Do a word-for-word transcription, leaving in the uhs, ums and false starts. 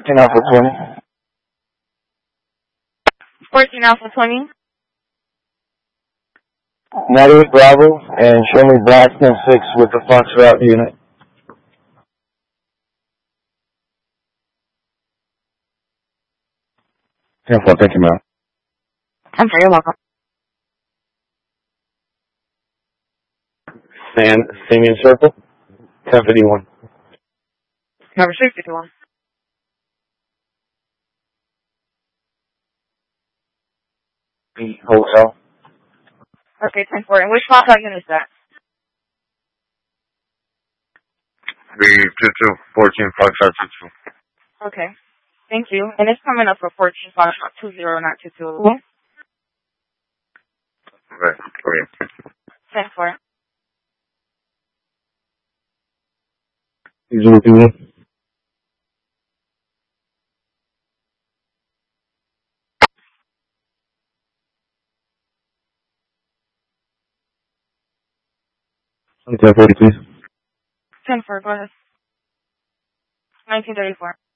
fourteen Alpha twenty. fourteen Alpha twenty. ninety-eight Bravo, and show me Black ten six with the Foxtrot unit. ten four, thank you, ma'am. I'm very welcome. San, Singing Circle, ten fifty-one. Number six fifty-one. The hotel. Okay, ten four. And which Foxtrot unit is that? The two two, fourteen Foxtrot two two. Okay. Thank you. And it's coming up for fourteen Foxtrot two zero, not two two. Right, great. ten four. zero two one. ten forty, please. ten four, go ahead. nineteen thirty-four.